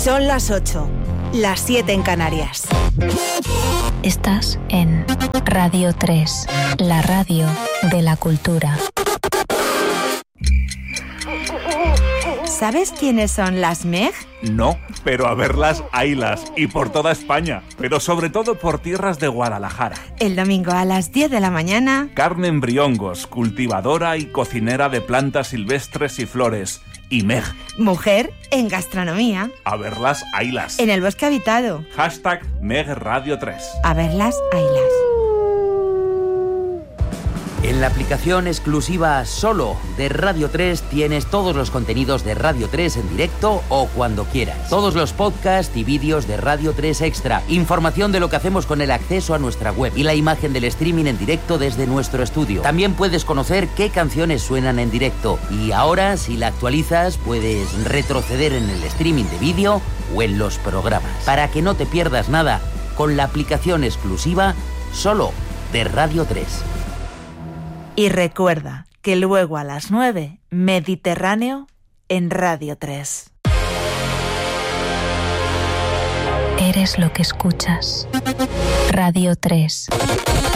Son las 8, las 7 en Canarias. Estás en Radio 3, la radio de la cultura. ¿Sabes quiénes son las MEG? No, pero a verlas, haylas, y por toda España, pero sobre todo por tierras de Guadalajara. El domingo a las 10 de la mañana... Carmen Briongos, cultivadora y cocinera de plantas silvestres y flores. Y MEG. Mujer en gastronomía. A verlas, haylas. En el bosque habitado. Hashtag MEG Radio 3. A verlas, haylas. En la aplicación exclusiva solo de Radio 3 tienes todos los contenidos de Radio 3 en directo o cuando quieras. Todos los podcasts y vídeos de Radio 3 Extra. Información de lo que hacemos con el acceso a nuestra web y la imagen del streaming en directo desde nuestro estudio. También puedes conocer qué canciones suenan en directo. Y ahora, si la actualizas, puedes retroceder en el streaming de vídeo o en los programas. Para que no te pierdas nada con la aplicación exclusiva solo de Radio 3. Y recuerda que luego a las 9, Mediterráneo en Radio 3. Eres lo que escuchas. Radio 3.